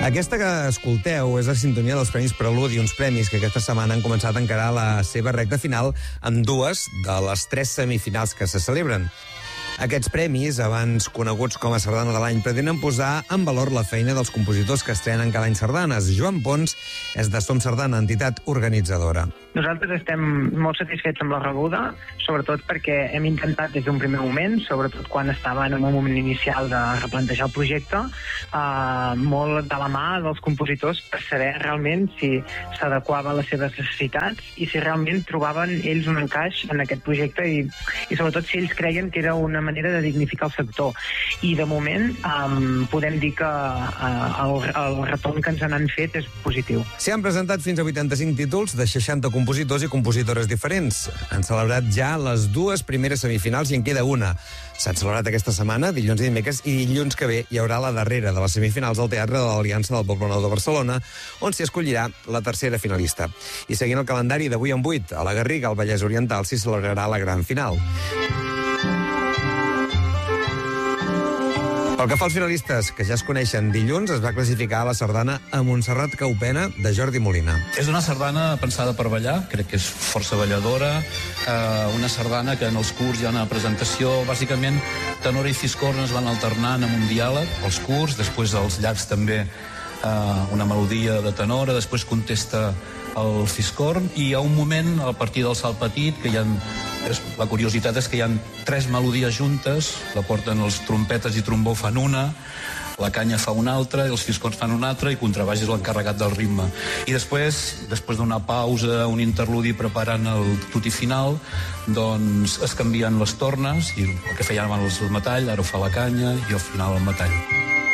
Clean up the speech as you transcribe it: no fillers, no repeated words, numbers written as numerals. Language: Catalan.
Aquesta que escolteu és la sintonia dels Premis Preludi, uns premis que aquesta setmana han començat a encarar la seva recta final amb dues de les 3 semifinals que se celebren. Aquests premis, abans coneguts com a Sardana de l'any, pretenen posar en valor la feina dels compositors que estrenen cada any sardanes. Joan Pons és de Som Sardana, entitat organitzadora. Nosaltres estem molt satisfets amb la rebuda, sobretot perquè hem intentat des d'un primer moment, sobretot quan estava en un moment inicial de replantejar el projecte, molt de la mà dels compositors per saber realment si s'adequava a les seves necessitats i si realment trobaven ells un encaix en aquest projecte i sobretot si ells creien que era una manera de dignificar el sector. I de moment podem dir que el retorn que ens n'han fet és positiu. S'hi han presentat fins a 85 títols de 60 compositors i compositores diferents. Han celebrat ja les 2 primeres semifinals i en queda una. S'han celebrat aquesta setmana, dilluns i dimecres, i dilluns que ve hi haurà la darrera de les semifinals al Teatre de l'Aliança del Poble Nou de Barcelona, on s'hi escollirà la tercera finalista. I seguint el calendari de 8 en 8, a la Garriga, al Vallès Oriental, s'hi celebrarà la gran final. Pel que fa als finalistes, que ja es coneixen, dilluns es va classificar la sardana a Montserrat Caupena, de Jordi Molina. És una sardana pensada per ballar, crec que és força balladora, una sardana que en els curts hi ha una presentació, bàsicament tenor i fiscorn es van alternant amb un diàleg, els curts, després als llargs també una melodia de tenora, després contesta el fiscorn, i hi ha un moment, a partir del salt petit, que hi ha... La curiositat és que hi ha 3 melodies juntes, la porten els trompetes i trombó fan una, la canya fa una altra, i els fiscorns fan una altra, i contrabaix és l'encarregat del ritme. I després d'una pausa, un interludi preparant el tutti final, doncs es canvien les tornes, i el que feien abans el metall, ara ho fa la canya, i al final el metall.